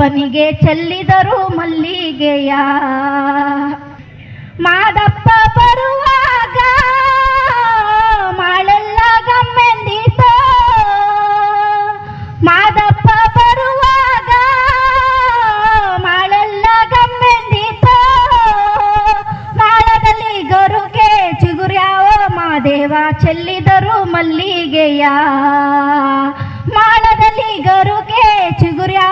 ಮಾದಪ್ಪನಿಗೆ ಚೆಲ್ಲಿದರು ಮಲ್ಲಿಗೆಯ. ಮಾದಪ್ಪ ಬರುವಾಗ ಮಾಳೆಲ್ಲ ಗಮ್ಮೆಂದಿತೋ, ಮಾದಪ್ಪ ಬರುವಾಗ ಮಾಳೆಲ್ಲ ಗಮ್ಮೆಂದಿತೋ. ಮಾಳದಲ್ಲಿ ಗರುಗೆ ಚಿಗುರ್ಯಾವ ಮಾದೇವ ಚೆಲ್ಲಿದರು ಮಲ್ಲಿಗೆಯ. ಮಾಳದಲ್ಲಿ ಗರುಗೆ ಚಿಗುರ್ಯಾವ